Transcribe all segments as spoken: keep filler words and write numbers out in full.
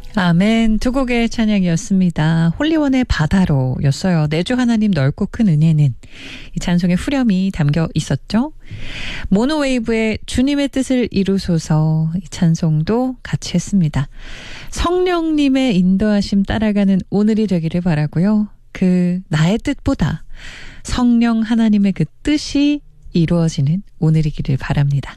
아멘. 두 곡의 찬양이었습니다. 홀리원의 바다로 였어요. 내주 하나님 넓고 큰 은혜는 이 찬송의 후렴이 담겨 있었죠. 모노웨이브의 주님의 뜻을 이루소서 이 찬송도 같이 했습니다. 성령님의 인도하심 따라가는 오늘이 되기를 바라고요. 그 나의 뜻보다 성령 하나님의 그 뜻이 이루어지는 오늘이기를 바랍니다.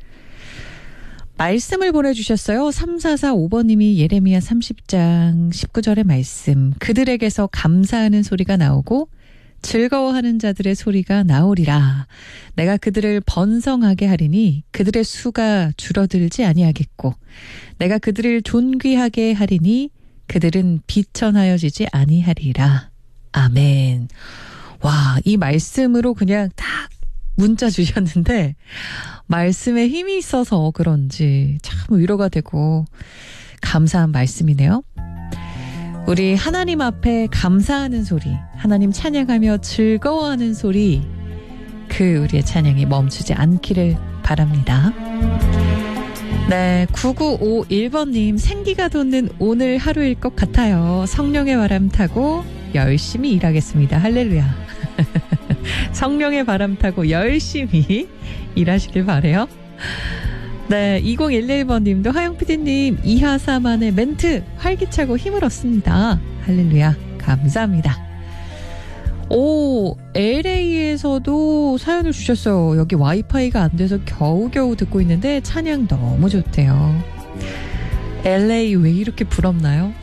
말씀을 보내주셨어요. 삼사사오 번님이 예레미야 삼십 장 십구 절의 말씀. 그들에게서 감사하는 소리가 나오고 즐거워하는 자들의 소리가 나오리라. 내가 그들을 번성하게 하리니 그들의 수가 줄어들지 아니하겠고 내가 그들을 존귀하게 하리니 그들은 비천하여지지 아니하리라. 아멘. 와, 이 말씀으로 그냥 딱 문자 주셨는데 말씀에 힘이 있어서 그런지 참 위로가 되고 감사한 말씀이네요. 우리 하나님 앞에 감사하는 소리, 하나님 찬양하며 즐거워하는 소리, 그 우리의 찬양이 멈추지 않기를 바랍니다. 네, 구구오일 번님 생기가 돋는 오늘 하루일 것 같아요. 성령의 바람 타고 열심히 일하겠습니다. 할렐루야. 성령의 바람 타고 열심히 일하시길 바래요. 네, 이공일일 번님도 하영 피디님 이하사만의 멘트 활기차고 힘을 얻습니다. 할렐루야. 감사합니다. 오, 엘에이에서도 사연을 주셨어요. 여기 와이파이가 안 돼서 겨우겨우 듣고 있는데 찬양 너무 좋대요. 엘에이 왜 이렇게 부럽나요?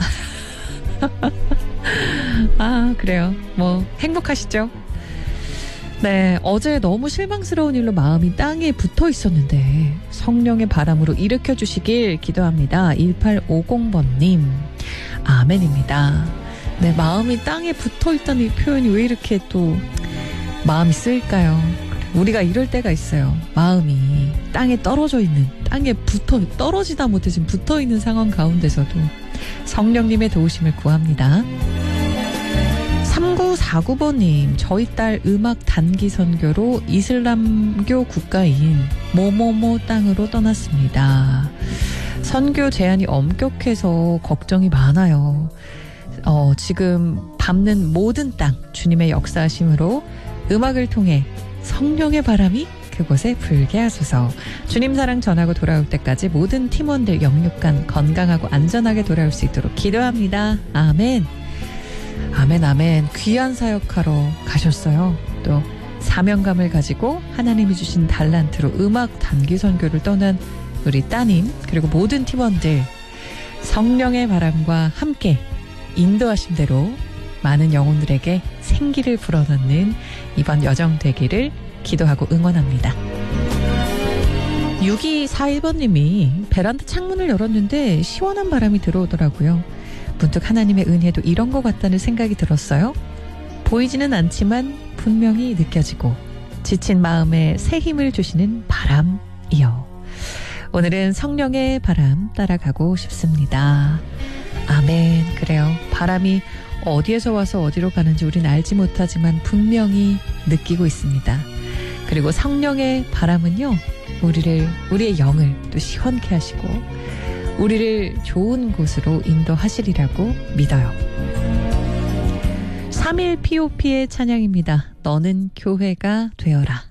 아, 그래요. 뭐 행복하시죠? 네, 어제 너무 실망스러운 일로 마음이 땅에 붙어 있었는데 성령의 바람으로 일으켜 주시길 기도합니다. 일팔오공 번님 아멘입니다. 네, 마음이 땅에 붙어 있다는 이 표현이 왜 이렇게 또 마음이 쓰일까요? 우리가 이럴 때가 있어요. 마음이 땅에 떨어져 있는, 땅에 붙어 떨어지다 못해 지금 붙어 있는 상황 가운데서도 성령님의 도우심을 구합니다. 삼구사구 번님 저희 딸 음악 단기 선교로 이슬람교 국가인 모모모 땅으로 떠났습니다. 선교 제한이 엄격해서 걱정이 많아요. 어, 지금 밟는 모든 땅 주님의 역사하심으로 음악을 통해 성령의 바람이 그곳에 불게 하소서. 주님 사랑 전하고 돌아올 때까지 모든 팀원들 영육간 건강하고 안전하게 돌아올 수 있도록 기도합니다. 아멘. 아멘 아멘. 귀한 사역하러 가셨어요. 또 사명감을 가지고 하나님이 주신 달란트로 음악 단기 선교를 떠난 우리 따님 그리고 모든 팀원들 성령의 바람과 함께 인도하신 대로 많은 영혼들에게 생기를 불어넣는 이번 여정 되기를 기도하고 응원합니다. 육이사일 번님이 베란다 창문을 열었는데 시원한 바람이 들어오더라고요. 문득 하나님의 은혜도 이런 것 같다는 생각이 들었어요. 보이지는 않지만 분명히 느껴지고 지친 마음에 새 힘을 주시는 바람이요. 오늘은 성령의 바람 따라가고 싶습니다. 아멘. 그래요. 바람이 어디에서 와서 어디로 가는지 우리는 알지 못하지만 분명히 느끼고 있습니다. 그리고 성령의 바람은요, 우리를, 우리의 영을 또 시원케 하시고 우리를 좋은 곳으로 인도하시리라고 믿어요. 삼일 피오피의 찬양입니다. 너는 교회가 되어라.